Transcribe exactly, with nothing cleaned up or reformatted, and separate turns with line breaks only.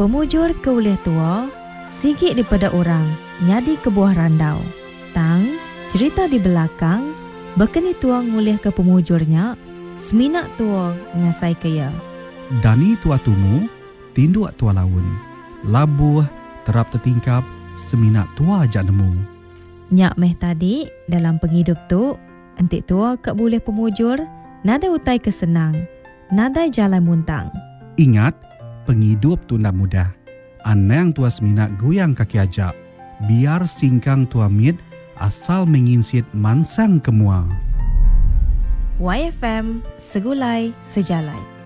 Pemujur ke ulih tua, sikit daripada orang, nyadi ke buah randau. Tang, cerita di belakang, bekeni tua ngulih ke pemujurnya, seminak tua ngasai kaya.
Dani tua tumu, tinduak tua laun. Labuh, terap tertingkap, seminak tua ajak nemu.
Nyak meh tadi, dalam penghidup tu, entik tua kak boleh pemujur, nada utai kesenang, nada jalan muntang.
Ingat, penghidup tu ndak mudah. Anang tua seminak goyang kaki ajak. Biar singkang tua mit, asal menginsit mansang kemua.
Y F M, segulai sejalai.